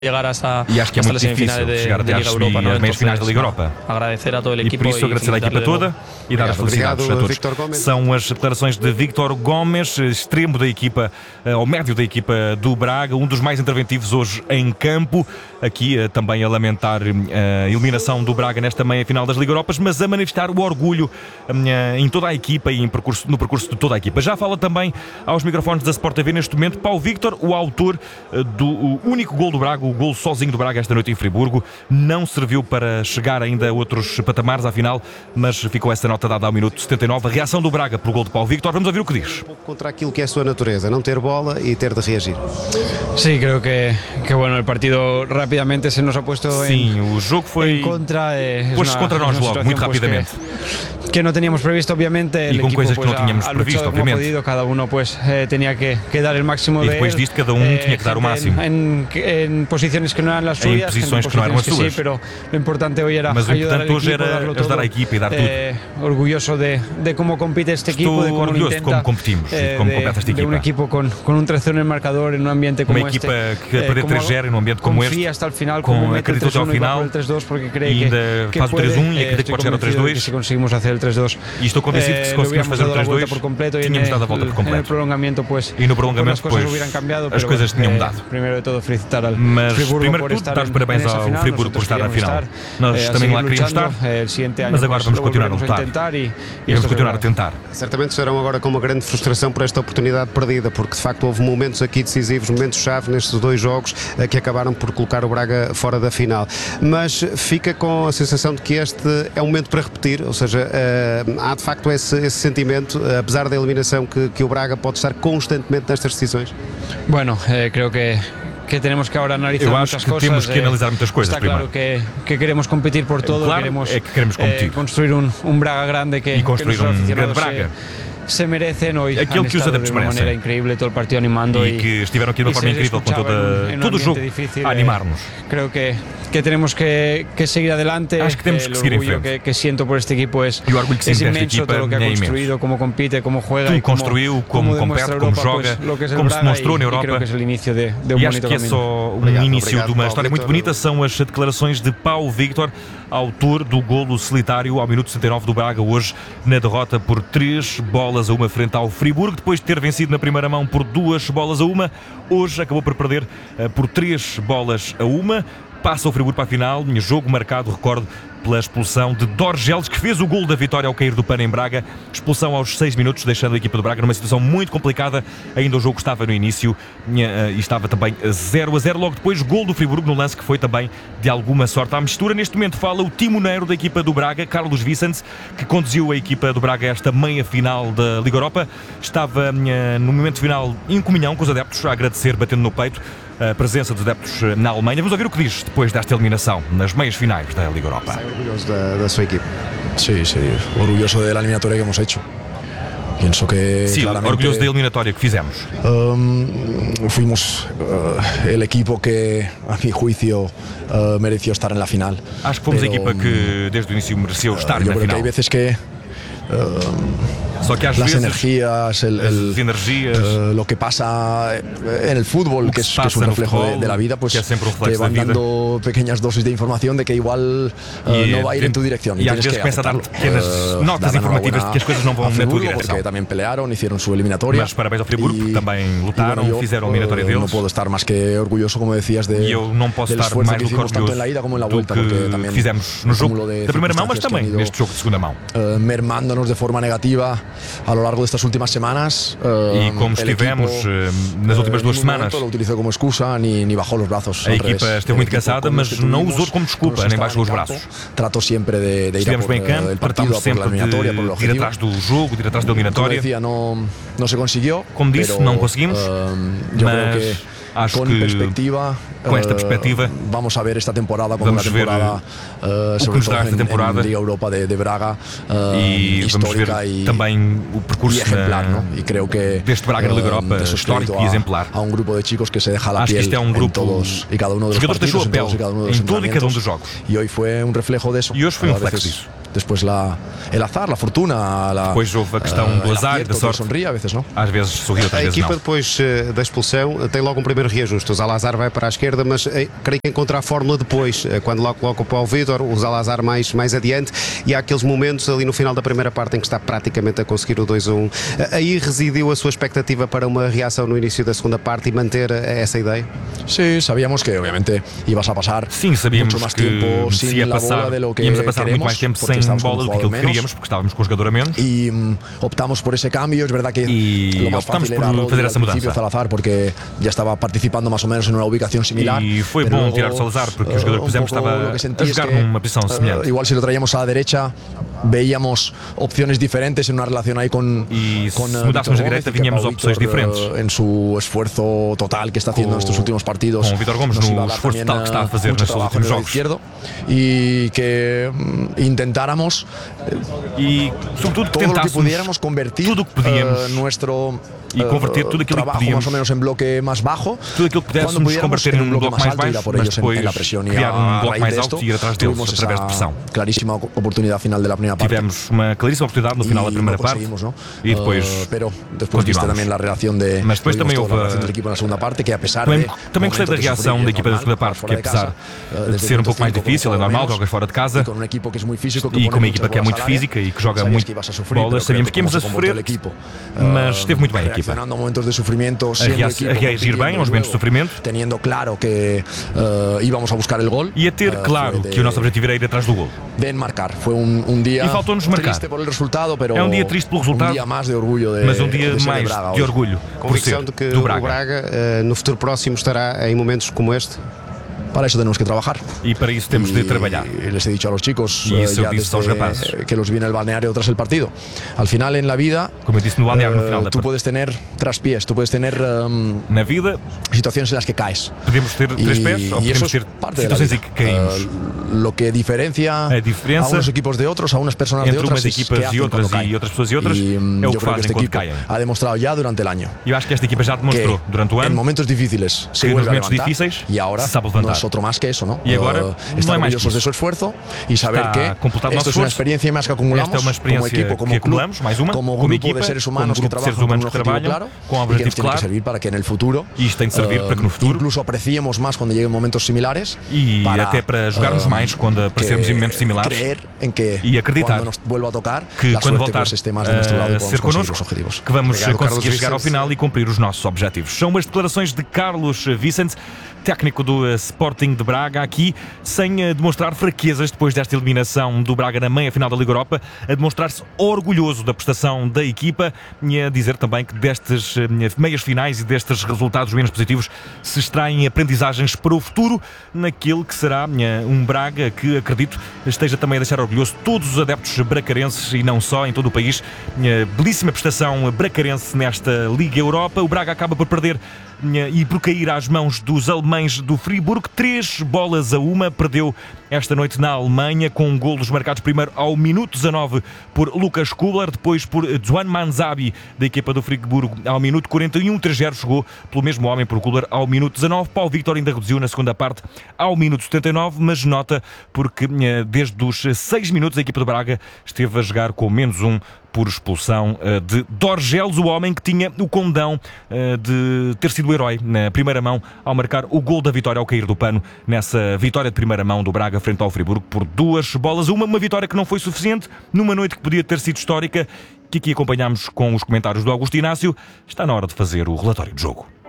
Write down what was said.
llegar hasta, e acho que é muito difícil chegar até às meias finais da Liga Europa. Agradecer a todo el e por isso agradecer à equipa toda e dar as felicidades a todos. São as declarações de Víctor Gomes, extremo da equipa, ou médio da equipa do Braga, um dos mais interventivos hoje em campo. Aqui também a lamentar a eliminação do Braga nesta meia-final das Liga Europas, mas a manifestar o orgulho em toda a equipa e no percurso de toda a equipa. Já fala também aos microfones da Sport TV neste momento Paulo Víctor, o autor do único gol do Braga, o gol sozinho do Braga esta noite em Friburgo. Não serviu para chegar ainda a outros patamares à final, mas ficou essa nota dada ao minuto 79. A reação do Braga por gol de Paulo Víctor, vamos ouvir o que diz. Contra aquilo que é a sua natureza, não ter bola e ter de reagir. Sí, creo que bueno, el partido rápidamente se nos ha puesto o jogo foi en contra, pôs-se contra nós logo, muito rapidamente. Que no teníamos previsto, obviamente, el equipo coisas que não tínhamos previsto, obviamente. Podido, cada uno tenía que dar el máximo e depois disto cada tinha que dar o máximo. En posiciones que no eran las suyas, em posições que não eram as suas. Sí, pero lo importante hoy era mas o importante hoje era ajudar a equipa e dar tudo. Orgulloso de cómo compite este equipo, de cómo orgulhoso de como competimos, de como compete esta equipa. De un equipo con un 3-0 en el marcador, en un ambiente como este. Uma equipa que a perder 3-0 em um ambiente como este. Hasta el final, como acreditou até ao final, e ainda faz o 3-1 e acredita que pode chegar ao 3-2. Se conseguimos hacer el 3-2. E estou convencido que se conseguimos fazer o 3-2, tínhamos dado a volta por completo. E no prolongamento, depois, as coisas tinham mudado. Mas, primeiro de tudo, dar os parabéns ao Friburgo por estar na final. Nós também lá queríamos estar, mas agora vamos continuar a lutar e vamos continuar a tentar. Certamente estarão agora com uma grande frustração por esta oportunidade perdida, porque de facto houve momentos aqui decisivos, momentos-chave nestes dois jogos que acabaram por colocar o Braga fora da final. Mas fica com a sensação de que este é um momento para repetir, ou seja, há de facto esse sentimento, apesar da eliminação, que o Braga pode estar constantemente nestas decisões? Bueno, creo que tenemos que ahora analizar muchas cosas. Temos que analisar muitas coisas. Está claro que queremos competir por todo, claro, queremos competir. Construir un Braga grande que construir un grande Braga. Se merecen hoy. Aquilo que os adeptos merecem. De uma maneira incrível, todo o partido animando e que estiveram aqui de uma forma incrível com todo o jogo a animar-nos. Creo que tenemos que seguir adelante. Acho que temos que seguir em frente. Que siento por este equipo es inmenso, todo lo que ha construido, como compite, como juega, tudo construiu, como compete, como joga, como se demonstrou na Europa. Creo que es el inicio de un e acho que é só início de uma história muito bonita. São as declarações de Paulo Víctor, autor do golo solitário ao minuto 69 do Braga, hoje na derrota por 3-1 frente ao Friburgo, depois de ter vencido na primeira mão por 2-1, hoje acabou por perder por 3-1. Passa o Friburgo para a final, jogo marcado, recordo, pela expulsão de Dorgeles, que fez o golo da vitória ao cair do pano em Braga. Expulsão aos 6 minutos, deixando a equipa do Braga numa situação muito complicada. Ainda o jogo estava no início e estava também 0-0. Logo depois, golo do Friburgo no lance que foi também de alguma sorte à mistura. Neste momento fala o timoneiro da equipa do Braga, Carlos Vicente, que conduziu a equipa do Braga a esta meia-final da Liga Europa. Estava no momento final em comunhão com os adeptos, a agradecer, batendo no peito, a presença dos adeptos na Alemanha. Vamos ouvir o que diz depois desta eliminação nas meias finais da Liga Europa. Orgulloso da sua equipe? Sí, orgulloso de la eliminatoria que hemos hecho. Pienso que sí, orgulloso da eliminatória que fizemos. Fuimos el equipo que, a mi juicio, mereció estar en la final. Acho que fomos a equipa que desde o início mereceu estar na final. Que hay veces que só que às las vezes energías, lo que pasa en el fútbol, que es un reflejo de la vida, pues te van dando pequeñas dosis de información de que igual no va a ir en tu dirección. Y às vezes começa a dar pequenas notas informativas de que as coisas não vão na tua direção. Porque también pelearon, hicieron su eliminatoria. Mas parabéns ao Friburgo, porque também lutaram, fizeram a eliminatória deles. No puedo estar más que orgulloso, como decías, del esfuerzo que hicimos tanto en la ida como en la vuelta, porque también fizemos no jogo da primeira mão, mas também neste jogo de segunda mão. Mermándonos de forma negativa a lo largo de estas últimas semanas. E como estivemos nas últimas 2 semanas, lo utilizó como excusa ni bajó los brazos. A equipa esteve muito cansada, mas não usou como desculpa, nem baixou os braços. Tratou sempre de ir estivemos bem em campo, tratámos sempre de ir atrás do jogo, de ir atrás da eliminatória. Não se conseguiu. Como disse, não conseguimos, mas acho que com esta perspectiva vamos a ver esta temporada como uma temporada sobre todo em Liga Europa de Braga, e vamos ver também o percurso deste Braga na Liga Europa, histórico e exemplar. Há grupo de chicos que se deixa a piel. Acho que este é grupo todos e cada um dos jogadores deixou a pele em todo e cada um dos jogos. E hoje foi reflexo disso. E hoje foi reflexo disso. después el azar, la fortuna, depois houve a questão do azar e da sorte. Sonríe, a veces, não? Às vezes sorriu, outras vezes não. A equipa depois da expulsão tem logo um primeiro reajuste. O Zalazar vai para a esquerda, mas creio que encontra a fórmula depois, quando logo coloca o Paulo Vítor, o Zalazar mais adiante, e há aqueles momentos ali no final da primeira parte em que está praticamente a conseguir o 2-1. Aí residiu a sua expectativa para uma reação no início da segunda parte e manter essa ideia? Sí, sabíamos que obviamente ibas a pasar sabíamos mucho más que tiempo sin la bola de lo que íamos a passar muito mais tempo sem bola do que aquilo que queríamos, menos, porque estávamos com o jogador a menos. Y optamos por ese cambio. Es verdad que lo más fácil era fazer essa mudança. Salazar, porque ya estaba participando más o menos en una ubicación similar. E foi bom tirar o Salazar, porque o jogador que pusemos estava a jogar numa posição semelhante. Igual si lo traíamos a la derecha, veíamos opciones diferentes en una relación ahí con se mudássemos a direita, víamos opções diferentes. En su esfuerzo total que está haciendo en estos últimos partidos. Com o Vítor Gomes no esforço total que está a fazer nestes últimos jogos. Y que intentáramos sobretudo que todo lo que pudiéramos convertir tudo que podíamos nuestro converter tudo aquilo que podíamos más o menos en bloque más bajo, tudo aquilo que pudéssemos converter em bloco mais baixo, mas depois criar bloco mais alto e ir atrás deles através de pressão. Clarísima oportunidad final de la primera parte. Tivemos uma claríssima oportunidade no final da primeira parte, ¿no? E depois viste também a reação de mas depois também houve do equipo na segunda parte, que apesar também gostei da reação da equipa da segunda parte, que apesar de ser um pouco mais difícil, é normal, jogas fora de casa, e com uma equipa que é muito física e que joga muito bolas, sabíamos que íamos a sofrer, mas esteve muito bem a equipa. Momentos de sufrimiento, a reagir bem aos momentos de sofrimento, teniendo claro que íbamos a buscar el gol, e a ter claro que o nosso objetivo era ir atrás do gol. De enmarcar. Foi dia e faltou-nos marcar. Triste por el resultado, pero é dia triste pelo resultado, dia mais de orgulho mas dia mais de orgulho por ser de que do Braga. O Braga no futuro próximo estará em momentos como este. Para eso tenemos que trabajar. Y para eso tenemos de trabajar. Les he dicho a los chicos ya desde que los vi en el balneario tras el partido. Al final en la vida, como disse no balneario no final tú puedes tener traspiés, tú puedes tener na vida situaciones en las que caes. Podemos ter tres pés o podemos ter situações em que caímos. Lo que diferencia a unos equipos de otros, a unas personas de otras, es que hacen cuando caen. E outras pessoas e outras é o que fazem quando caem. Ha demostrado ya durante el año. Eu acho que esta equipa já demonstrou durante o ano. En momentos difíciles se vuelve a levantar y ahora no es otro más que eso, ¿no? Y ahora estar orgullosos de su esfuerzo y saber que esto es una experiencia más que acumulamos como equipo, como club, como grupo de seres humanos que trabajan con un objetivo claro y que nos tiene que servir para que en el futuro incluso apreciemos más cuando lleguen momentos similares e até para jogarmos mais quando aparecermos em momentos similares, creer en que e acreditar quando nos vuelva a tocar que quando voltar esté mais do nosso lado a ser connosco, que vamos conseguir chegar ao final e cumprir os nossos objetivos. São as declarações de Carlos Vicente, técnico do Sporting de Braga, aqui sem demonstrar fraquezas depois desta eliminação do Braga na meia-final da Liga Europa, a demonstrar-se orgulhoso da prestação da equipa e a dizer também que destas meias-finais e destes resultados menos positivos se extraem aprendizagens para o futuro, naquele que será um Braga que, acredito, esteja também a deixar orgulhoso todos os adeptos bracarenses e não só, em todo o país. Belíssima prestação bracarense nesta Liga Europa. O Braga acaba por perder e por cair às mãos dos alemães do Friburgo, 3-1, perdeu esta noite na Alemanha, com golos marcados primeiro ao minuto 19 por Lucas Kubler, depois por Juan Manzabi, da equipa do Friburgo, ao minuto 41, 3-0 chegou pelo mesmo homem, por Kubler, ao minuto 19. Paulo Vítor ainda reduziu na segunda parte ao minuto 79, mas nota porque desde os 6 minutos a equipa do Braga esteve a jogar com menos um por expulsão de Dorgeles, o homem que tinha o condão de ter sido o herói na primeira mão ao marcar o gol da vitória ao cair do pano nessa vitória de primeira mão do Braga frente ao Friburgo por 2-1. Uma vitória que não foi suficiente numa noite que podia ter sido histórica, que aqui acompanhámos com os comentários do Augusto Inácio. Está na hora de fazer o relatório de jogo.